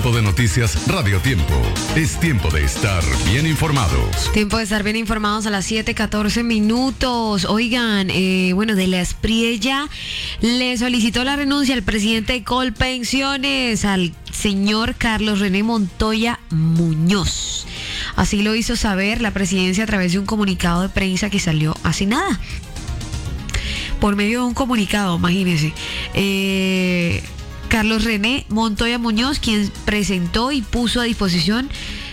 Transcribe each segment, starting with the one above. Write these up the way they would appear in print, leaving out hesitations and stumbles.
Tiempo de noticias Radio Tiempo. Es tiempo de estar bien informados. Tiempo de estar bien informados a las 7:14. Oigan, de la Espriella le solicitó la renuncia al presidente de Colpensiones, al señor Carlos René Montoya Muñoz. Así lo hizo saber la presidencia a través de un comunicado de prensa que salió hace nada. Por medio de un comunicado, imagínense. Carlos René Montoya Muñoz, quien presentó y puso a disposición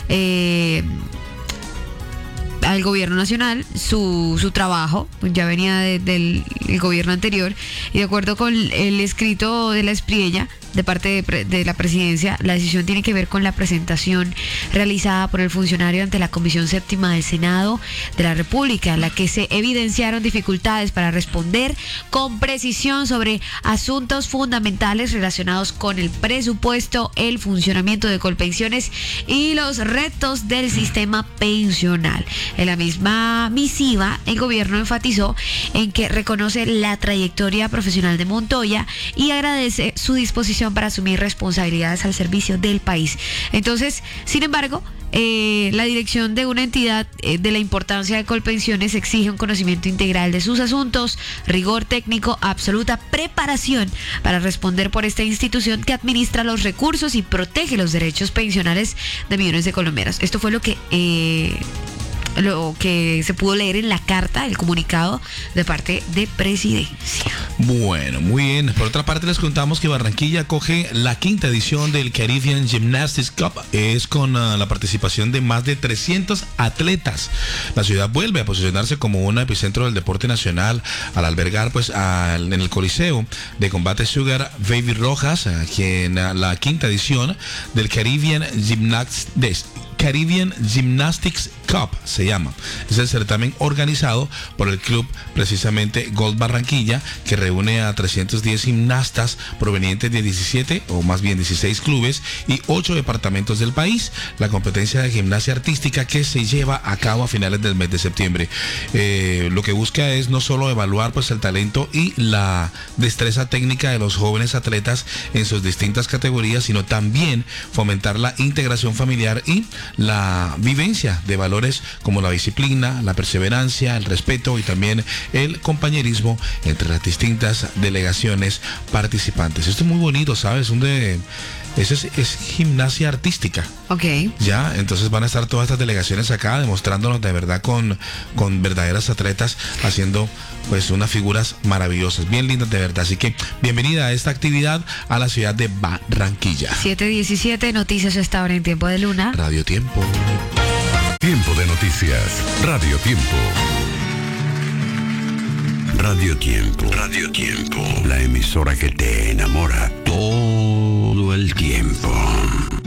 al gobierno nacional su trabajo, ya venía del gobierno anterior, y de acuerdo con el escrito de la Espriella, de parte de la presidencia, la decisión tiene que ver con la presentación realizada por el funcionario ante la Comisión Séptima del Senado de la República, en la que se evidenciaron dificultades para responder con precisión sobre asuntos fundamentales relacionados con el presupuesto, el funcionamiento de Colpensiones y los retos del sistema pensional. En la misma misiva, el gobierno enfatizó en que reconoce la trayectoria profesional de Montoya y agradece su disposición para asumir responsabilidades al servicio del país. Entonces, sin embargo, la dirección de una entidad de la importancia de Colpensiones exige un conocimiento integral de sus asuntos, rigor técnico, absoluta preparación para responder por esta institución que administra los recursos y protege los derechos pensionales de millones de colombianos. Esto fue lo que se pudo leer en la carta, el comunicado de parte de presidencia. Bueno, muy bien. Por otra parte, les contamos que Barranquilla acoge la 5ª edición del Caribbean Gymnastics Cup. Es con la participación de más de 300 atletas. La ciudad vuelve a posicionarse como un epicentro del deporte nacional al albergar en el Coliseo de Combate Sugar Baby Rojas, quien la 5ª edición del Caribbean Gymnastics Cup se llama. Es el certamen organizado por el club precisamente Gold Barranquilla, que reúne a 310 gimnastas provenientes de 17 o más bien 16 clubes y 8 departamentos del país. La competencia de gimnasia artística que se lleva a cabo a finales del mes de septiembre. Lo que busca es no solo evaluar el talento y la destreza técnica de los jóvenes atletas en sus distintas categorías, sino también fomentar la integración familiar y la vivencia de valores como la disciplina, la perseverancia, el respeto y también el compañerismo entre las distintas delegaciones participantes. Esto es muy bonito, ¿sabes? Es gimnasia artística. Ok. Ya, entonces van a estar todas estas delegaciones acá demostrándonos de verdad con verdaderas atletas haciendo unas figuras maravillosas, bien lindas de verdad. Así que bienvenida a esta actividad a la ciudad de Barranquilla. 7:17, noticias a esta hora en Tiempo de Luna. Radio Tiempo. Tiempo de noticias Radio Tiempo. Radio Tiempo. Radio Tiempo. La emisora que te enamora todo el tiempo.